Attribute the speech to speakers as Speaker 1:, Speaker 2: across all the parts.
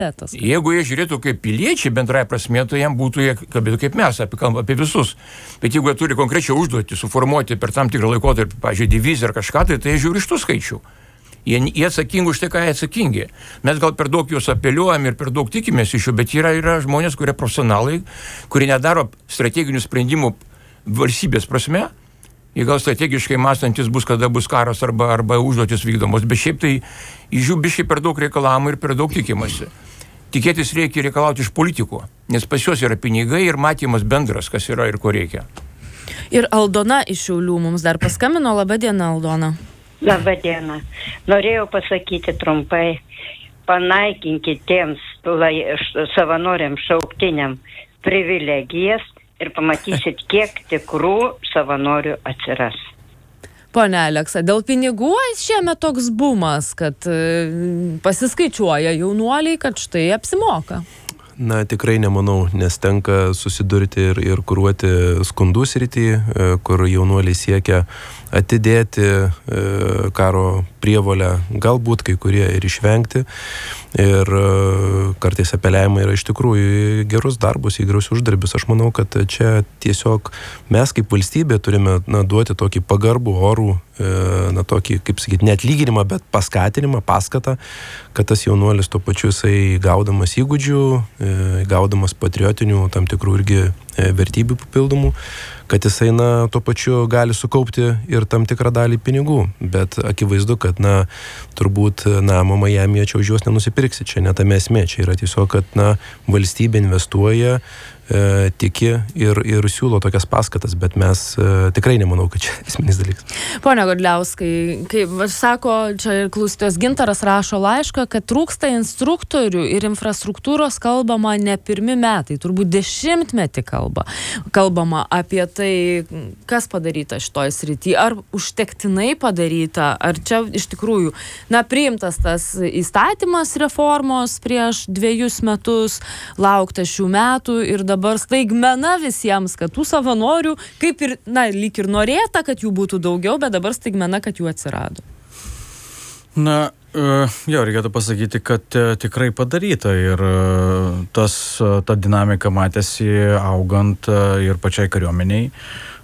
Speaker 1: Jeigu jie žiūrėtų kaip piliečiai bendrai prasme, tai jam būtų jie kalbėtų kaip mes, apie visus. Bet jeigu jie turi konkrečią užduotį suformuoti per tam tikrą laikotarpį, pavyzdžiui, diviziją ar kažką, tai jie žiūri iš tų skaičių. Jie atsakingi už tai, ką jie atsakingi. Mes gal per daug juos apeliuojam ir per daug tikimės iš jų, bet yra žmonės, kurie profesionalai, kurie nedaro strateginių sprendimų valstybės prasme. Jie gal strategiškai mąstantis bus, kada bus karas arba užduotis vykdomos, bet šiaip tai iš jų biškai per daug reikalavimų ir per daug tikimasi. Tikėtis reikia reikalauti iš politikų, nes pas juos yra pinigai ir matymas bendras, kas yra ir ko reikia.
Speaker 2: Ir Aldona iš Šiaulių mums dar paskambino. Labą dieną, Aldona.
Speaker 3: Labą dieną. Norėjau pasakyti trumpai, panaikinkit tiems savanoriams šauktiniam privilegijas ir pamatysit, kiek tikrų savanorių atsiras.
Speaker 2: Pone Aleksa, dėl pinigų šiemet toks bumas, kad pasiskaičiuoja jaunuoliai, kad štai apsimoka.
Speaker 4: Na, tikrai nemanau, nes tenka susidurti ir kuruoti skundų srity, kur jaunuoliai siekia atidėti karo prievolę, galbūt kai kurie ir išvengti. Ir kartais apeliavimai yra iš tikrųjų gerus darbus, į gerus uždarbius. Aš manau, kad čia tiesiog mes kaip valstybė turime duoti tokį pagarbų orų, tokį, kaip sakyti, ne atlyginimą, bet paskatinimą, paskatą, kad tas jaunuolis tuo pačiu jisai gaudamas įgūdžių, gaudamas patriotinių tam tikrų irgi vertybių papildomų, kad jisai, tuo pačiu gali sukaupti ir tam tikrą dalį pinigų. Bet akivaizdu, kad, turbūt, mama Miečio už juos nenusipirksi. Čia ne tame esmė. Čia yra tiesiog, kad, valstybė investuoja, tiki ir siūlo tokias paskatas, bet mes tikrai nemanau, kad čia esminis dalykas.
Speaker 2: Pone Godliauskai, kaip sako, čia ir klausytojas Gintaras rašo laišką, kad trūksta instruktorių ir infrastruktūros, kalbama ne pirmi metai, turbūt 10 metį kalbama apie tai, kas padaryta šitoj srity, ar užtektinai padaryta, ar čia iš tikrųjų, priimtas tas įstatymas reformos prieš 2 metus, laukta šių metų ir dabar staigmena visiems, kad tų savanorių, kaip ir, lyg ir norėta, kad jų būtų daugiau, bet dabar staigmena, kad jų atsirado.
Speaker 5: Reikėtų pasakyti, kad tikrai padaryta ir ta dinamika matėsi augant ir pačiai kariuomeniai.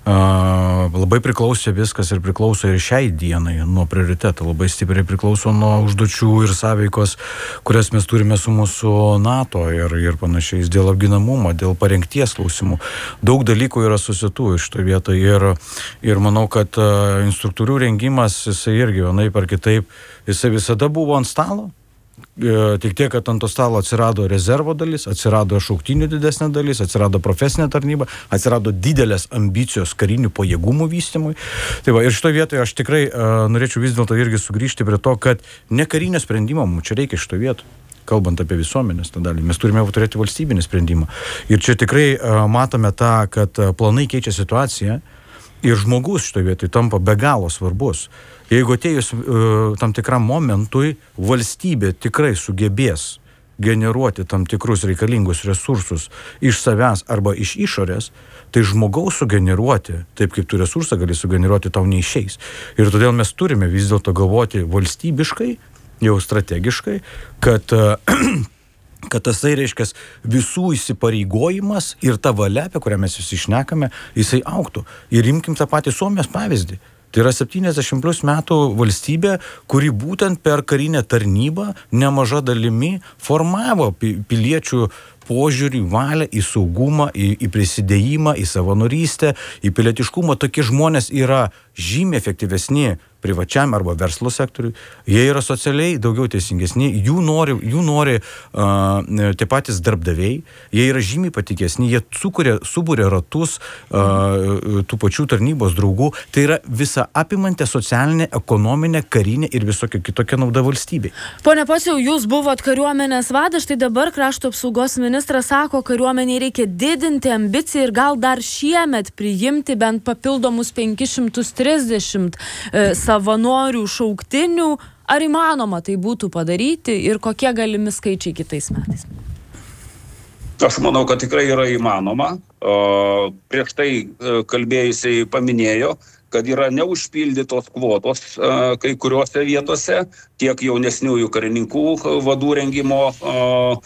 Speaker 5: Labai priklausė viskas ir priklauso ir šiai dienai nuo prioritetų. Labai stipriai priklauso nuo užduočių ir sąveikos, kurias mes turime su mūsų NATO ir panašiais, dėl apginamumo, dėl parengties klausimų. Daug dalykų yra susitų iš to vietoje ir manau, kad instruktorių rengimas, jisai irgi vienaip ar kitaip, jisai visada buvo ant stalo. Tik tiek, kad ant to stalo atsirado rezervo dalis, atsirado šauktinių didesnė dalis, atsirado profesinė tarnyba, atsirado didelės ambicijos karinių pajėgumų vystymui. Tai va, ir šitoje vietoje aš tikrai norėčiau vis dėlto irgi sugrįžti prie to, kad ne karinio sprendimo mums čia reikia šitoje vietoje. Kalbant apie visuomenės tą dalį, mes turime turėti valstybinį sprendimą. Ir čia tikrai matome tą, kad planai keičia situaciją ir žmogus šitoje vietoje tampa be galo svarbus. Jeigu atėjus tam tikram momentui valstybė tikrai sugebės generuoti tam tikrus reikalingus resursus iš savęs arba iš išorės, tai žmogaus sugeneruoti, taip kaip tu resursą gali sugeneruoti, tau neišeis. Ir todėl mes turime vis dėlto galvoti valstybiškai, jau strategiškai, kad tasai reiškia visų įsipareigojimas ir ta valia, apie kurią mes visi šnekame, jisai augtų. Ir imkim tą patį Suomijos pavyzdį. Tai yra 70+ metų valstybė, kuri būtent per karinę tarnybą nemaža dalimi formavo piliečių požiūrį, valią į saugumą, į prisidėjimą, į savanorystę, į pilietiškumą. Tokie žmonės yra žymiai efektyvesni privačiam arba verslo sektoriui. Jie yra socialiai daugiau teisingesni, jų nori tie patys darbdaviai, jie yra žymiai patikesni, jie suburia ratus tų pačių tarnybos draugų. Tai yra visa apimantė socialinė, ekonominė, karinė ir visokia kitokia nauda valstybei.
Speaker 2: Pone Pociau, jūs buvot kariuomenės vadas, štai dabar krašto apsaugos ministras sako, kariuomeniai reikia didinti ambiciją ir gal dar šiemet priimti bent papildomus 530 savanorių šauktinių. Ar įmanoma tai būtų padaryti ir kokie galimi skaičiai kitais metais?
Speaker 6: Aš manau, kad tikrai yra įmanoma. Prieš tai kalbėjusiai paminėjo, kad yra neužpildytos kvotos kai kuriuose vietose, tiek jaunesniųjų karininkų vadų rengimo